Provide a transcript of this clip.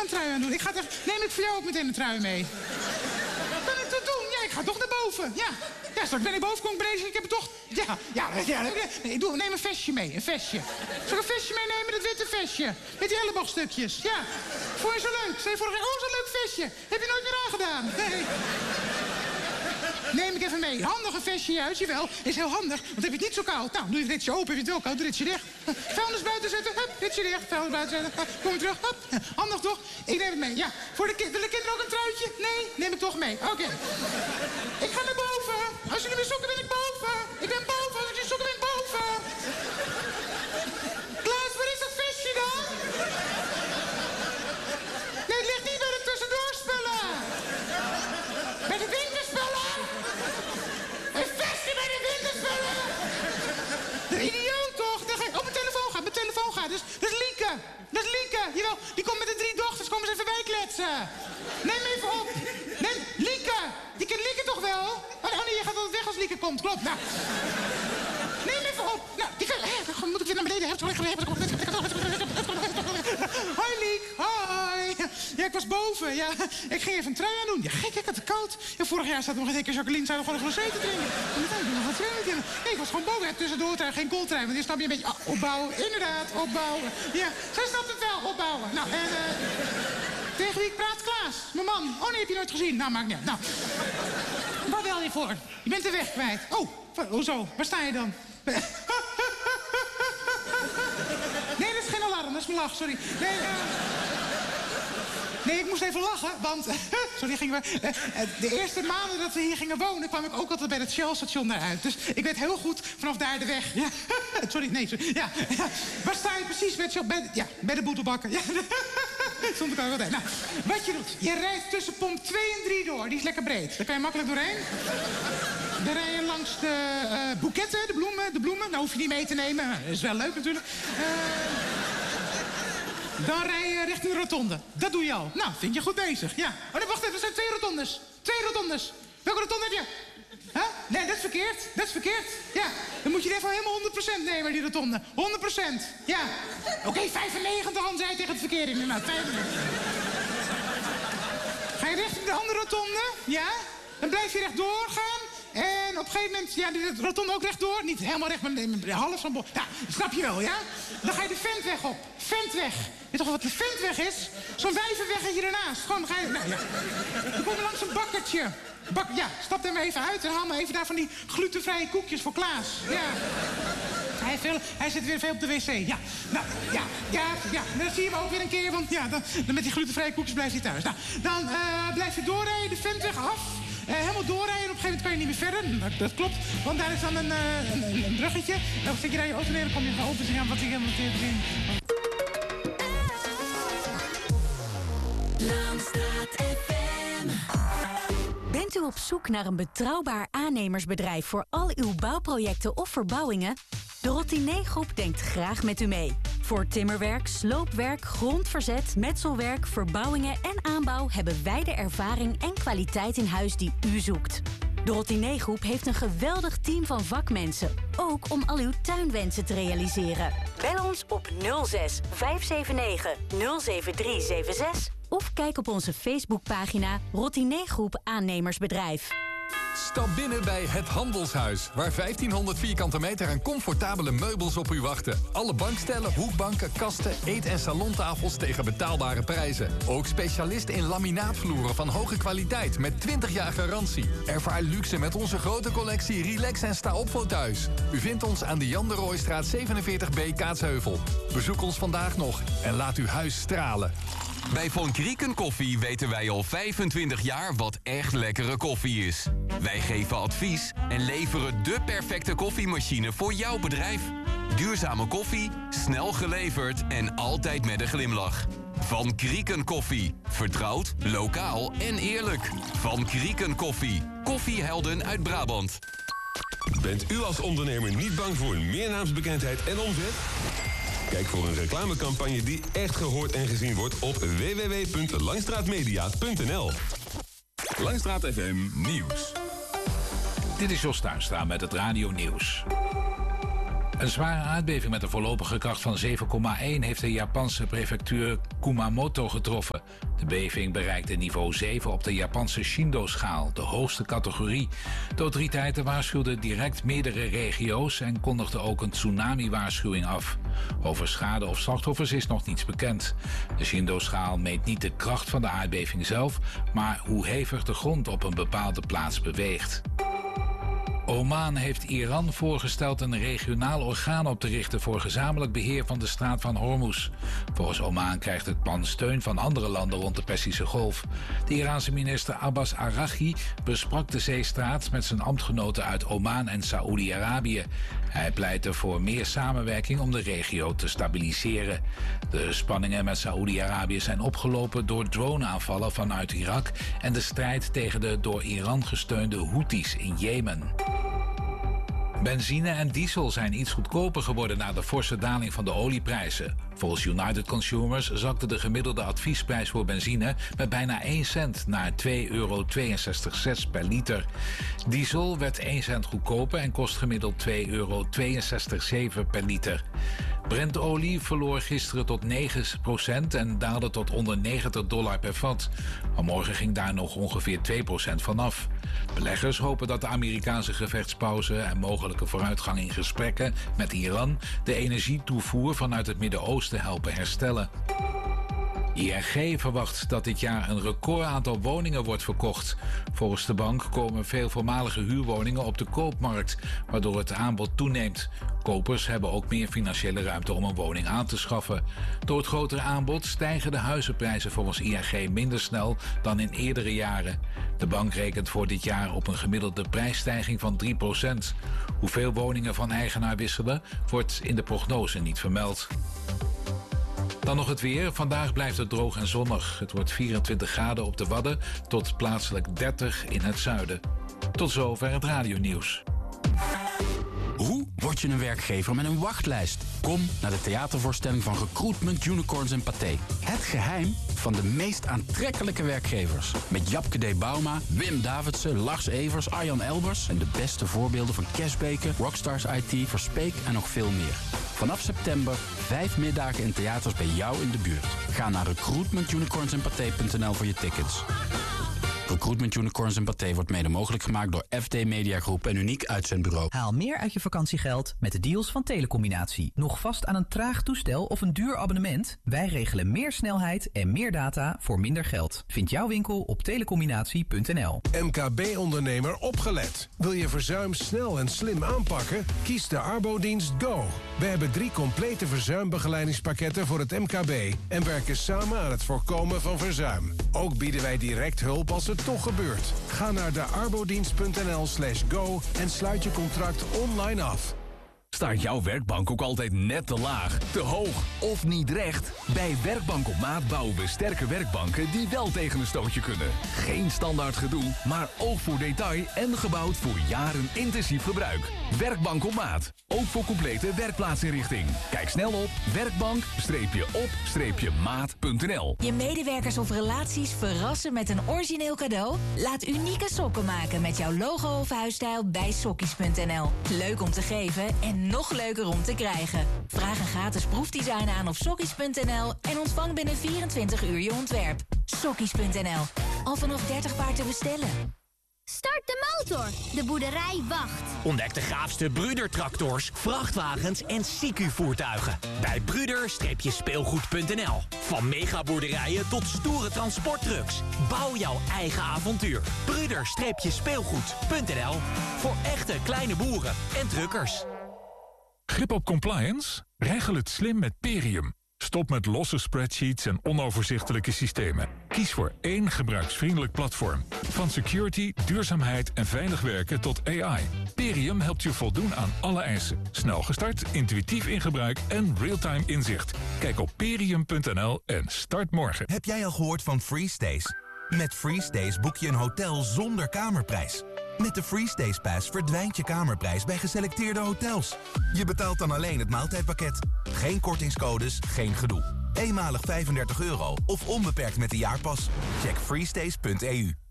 een trui aan doen. Neem ik voor jou ook meteen een trui mee? Wat kan ik dat doen? Ja, ik ga toch naar boven. Ja, straks ben ik boven, kom ik beneden. Ik heb het toch... Nee, neem een vestje mee, een vestje. Zal ik een vestje meenemen, dat witte vestje? Met die elleboogstukjes, ja. Vond je zo leuk? Zei je vorige keer, zo'n leuk vestje. Heb je nooit meer aangedaan? Nee. Neem ik even mee. Handig een vestje juist, jawel. Is heel handig, want heb je het niet zo koud. Nou, doe je het ritsje open, heb je het wel koud, doe het ritsje dicht. Vuilnis buiten zetten, hup, ritsje dicht. Vuilnis buiten zetten, kom je terug, hup. Handig toch? Ik neem het mee, ja. Willen de kinderen ook een truitje? Nee, neem ik toch mee. Oké. Ik ga naar boven. Als jullie weer zoeken, ben ik boven. Ik ben boven, als jullie zoeken, ben ik boven. Klaas, waar is dat vestje dan? Nee, het ligt niet bij de tussendoorspullen. Bij de winterspullen. Een vestje bij de winterspullen. De idioot toch? Oh, mijn telefoon gaat. Dat is Lieke. Dat is Lieke. Jawel, die komt met de 3 dochters. Kom eens even bijkletsen. Neem even op. Neem, Lieke. Die kent Lieke toch wel? Oh nee, je gaat altijd weg als Lieke komt. Klopt, nou. Neem even op. Nou, die kan... moet ik weer naar beneden? Hoi, Liek. Hoi. Ja, ik was boven. Ja, ik ging even een trui aan doen. Ja, gek, ik had het koud. Ja, vorig jaar zat nog een keer Jacqueline, zou nog gewoon een glacé te drinken. Nee, ik was gewoon boven. Ja, tussendoor geen kooltrui. Want die snap je een beetje opbouwen. Inderdaad, opbouwen. Ja, zij snapt het wel, opbouwen. Nou, en... tegen wie ik praat? Klaas, mijn man. Oh nee, heb je nooit gezien? Nou, maakt niet uit. Nou, waar bel je voor? Je bent de weg kwijt. Oh, hoezo? Waar sta je dan? Nee, dat is geen alarm, dat is mijn lach, sorry. Nee, ik moest even lachen, want... Sorry, de eerste maanden dat we hier gingen wonen... kwam ik ook altijd bij het Shell-station daaruit. Dus ik weet heel goed vanaf daar de weg. Ja. Sorry. Ja. Waar sta je precies bij het Shell? Bij de boetelbakken. Ja. Stond ik ook altijd. Nou, wat je doet, je rijdt tussen pomp 2 en 3 door. Die is lekker breed. Daar kan je makkelijk doorheen. Dan rij je langs de boeketten, de bloemen. Nou hoef je niet mee te nemen. Dat is wel leuk natuurlijk. Dan rij je richting de rotonde. Dat doe je al. Nou, vind je goed bezig. Ja. Oh nee, wacht even, er zijn 2 rotondes. 2 rotondes. Welke rotonde heb je? Huh? Nee, dat is verkeerd. Ja, dan moet je er even helemaal 100% nemen, die rotonde. 100%. Ja. Oké, 95 dan zei je tegen het verkeer in. Nou, 95. Ga je richting de andere rotonde? Ja. Dan blijf je rechtdoor gaan. En op een gegeven moment, ja, de rotonde ook rechtdoor. Niet helemaal recht, maar half van boord. Nou, snap je wel, ja? Dan ga je de Ventweg op. Ventweg. Weet je toch wat de Ventweg is? Zo'n wijvenweggetje ernaast. Gewoon, dan ga je... Nou, ja. Dan kom je langs een bakkertje. Stap er maar even uit en haal maar even daar van die glutenvrije koekjes voor Klaas. Ja. Hij zit weer veel op de wc. Ja, nou, ja. Dan zie je hem ook weer een keer, want ja, dan met die glutenvrije koekjes blijft hij thuis. Nou, dan blijf je doorrijden, de Ventweg af. Helemaal doorrijden en op een gegeven moment kan je niet meer verder. Dat klopt, want daar is dan een bruggetje. Dan zit je naar je auto neer, dan kom je van open zien wat ik helemaal te zien. Landstraat FM. Bent u op zoek naar een betrouwbaar aannemersbedrijf voor al uw bouwprojecten of verbouwingen? De Rotiné Groep denkt graag met u mee. Voor timmerwerk, sloopwerk, grondverzet, metselwerk, verbouwingen en aanbouw hebben wij de ervaring en kwaliteit in huis die u zoekt. De Rotiné Groep heeft een geweldig team van vakmensen, ook om al uw tuinwensen te realiseren. Bel ons op 06 579 07376 of kijk op onze Facebookpagina Rotiné Groep Aannemersbedrijf. Stap binnen bij Het Handelshuis, waar 1500 vierkante meter aan comfortabele meubels op u wachten. Alle bankstellen, hoekbanken, kasten, eet- en salontafels tegen betaalbare prijzen. Ook specialist in laminaatvloeren van hoge kwaliteit met 20 jaar garantie. Ervaar luxe met onze grote collectie Relax en Sta op fauteuils. U vindt ons aan de Jan de Rooistraat 47B Kaatsheuvel. Bezoek ons vandaag nog en laat uw huis stralen. Bij Von Krieken Koffie weten wij al 25 jaar wat echt lekkere koffie is. Wij geven advies en leveren de perfecte koffiemachine voor jouw bedrijf. Duurzame koffie, snel geleverd en altijd met een glimlach. Van Krieken Koffie. Vertrouwd, lokaal en eerlijk. Van Krieken Koffie. Koffiehelden uit Brabant. Bent u als ondernemer niet bang voor meer naamsbekendheid en omzet? Kijk voor een reclamecampagne die echt gehoord en gezien wordt op www.langstraatmedia.nl. Langstraat FM Nieuws. Dit is Jos Tuinstra met het Radio Nieuws. Een zware aardbeving met een voorlopige kracht van 7,1 heeft de Japanse prefectuur Kumamoto getroffen. De beving bereikte niveau 7 op de Japanse Shindo-schaal, de hoogste categorie. De autoriteiten waarschuwden direct meerdere regio's en kondigden ook een tsunami-waarschuwing af. Over schade of slachtoffers is nog niets bekend. De Shindo-schaal meet niet de kracht van de aardbeving zelf, maar hoe hevig de grond op een bepaalde plaats beweegt. Oman heeft Iran voorgesteld een regionaal orgaan op te richten voor gezamenlijk beheer van de straat van Hormuz. Volgens Oman krijgt het plan steun van andere landen rond de Perzische Golf. De Iraanse minister Abbas Araghchi besprak de zeestraat met zijn ambtgenoten uit Oman en Saoedi-Arabië. Hij pleitte voor meer samenwerking om de regio te stabiliseren. De spanningen met Saoedi-Arabië zijn opgelopen door droneaanvallen vanuit Irak en de strijd tegen de door Iran gesteunde Houthis in Jemen. Benzine en diesel zijn iets goedkoper geworden na de forse daling van de olieprijzen. Volgens United Consumers zakte de gemiddelde adviesprijs voor benzine met bijna 1 cent naar €2,62 per liter. Diesel werd 1 cent goedkoper en kost gemiddeld €2,62 per liter. Brentolie verloor gisteren tot 9% en daalde tot onder $90 per vat. Vanmorgen ging daar nog ongeveer 2% vanaf. Beleggers hopen dat de Amerikaanse gevechtspauze en mogelijke vooruitgang in gesprekken met Iran de energietoevoer vanuit het Midden-Oosten helpen herstellen. ING verwacht dat dit jaar een recordaantal woningen wordt verkocht. Volgens de bank komen veel voormalige huurwoningen op de koopmarkt, waardoor het aanbod toeneemt. Kopers hebben ook meer financiële ruimte om een woning aan te schaffen. Door het grotere aanbod stijgen de huizenprijzen volgens ING minder snel dan in eerdere jaren. De bank rekent voor dit jaar op een gemiddelde prijsstijging van 3%. Hoeveel woningen van eigenaar wisselen, wordt in de prognose niet vermeld. Dan nog het weer. Vandaag blijft het droog en zonnig. Het wordt 24 graden op de Wadden tot plaatselijk 30 in het zuiden. Tot zover het radionieuws. Hoe word je een werkgever met een wachtlijst? Kom naar de theatervoorstelling van Recruitment Unicorns en Pathé. Het geheim van de meest aantrekkelijke werkgevers. Met Japke D. Bauma, Wim Davidsen, Lars Evers, Arjan Elbers en de beste voorbeelden van Kesbeke, Rockstars IT, Verspeek en nog veel meer. Vanaf september 5 middagen in theaters bij jou in de buurt. Ga naar recruitmentunicornsandpathé.nl voor je tickets. Recruitment Unicorns en Pathé wordt mede mogelijk gemaakt door FD Media Groep en Uniek Uitzendbureau. Haal meer uit je vakantiegeld met de deals van Telecombinatie. Nog vast aan een traag toestel of een duur abonnement? Wij regelen meer snelheid en meer data voor minder geld. Vind jouw winkel op telecombinatie.nl. MKB-ondernemer opgelet. Wil je verzuim snel en slim aanpakken? Kies de Arbodienst Go. We hebben 3 complete verzuimbegeleidingspakketten voor het MKB en werken samen aan het voorkomen van verzuim. Ook bieden wij direct hulp als het toch gebeurt. Ga naar de arbodienst.nl/go en sluit je contract online af. Staat jouw werkbank ook altijd net te laag, te hoog of niet recht? Bij Werkbank op Maat bouwen we sterke werkbanken die wel tegen een stootje kunnen. Geen standaard gedoe, maar oog voor detail en gebouwd voor jaren intensief gebruik. Werkbank op Maat, ook voor complete werkplaatsinrichting. Kijk snel op werkbank-op-maat.nl. Je medewerkers of relaties verrassen met een origineel cadeau? Laat unieke sokken maken met jouw logo of huisstijl bij sokkies.nl. Leuk om te geven en nog leuker om te krijgen. Vraag een gratis proefdesign aan op sokkies.nl en ontvang binnen 24 uur je ontwerp. Sokkies.nl. Al vanaf 30 paar te bestellen. Start de motor. De boerderij wacht. Ontdek de gaafste Brüder-tractors, vrachtwagens en CQ-voertuigen. Bij Brüder-speelgoed.nl. Van megaboerderijen tot stoere transporttrucks. Bouw jouw eigen avontuur. Brüder-speelgoed.nl. Voor echte kleine boeren en truckers. Grip op compliance? Regel het slim met Perium. Stop met losse spreadsheets en onoverzichtelijke systemen. Kies voor één gebruiksvriendelijk platform. Van security, duurzaamheid en veilig werken tot AI. Perium helpt je voldoen aan alle eisen. Snel gestart, intuïtief in gebruik en real-time inzicht. Kijk op perium.nl en start morgen. Heb jij al gehoord van FreeStays? Met FreeStays boek je een hotel zonder kamerprijs. Met de FreeStays Pass verdwijnt je kamerprijs bij geselecteerde hotels. Je betaalt dan alleen het maaltijdpakket. Geen kortingscodes, geen gedoe. Eenmalig €35 of onbeperkt met de jaarpas. Check freestays.eu.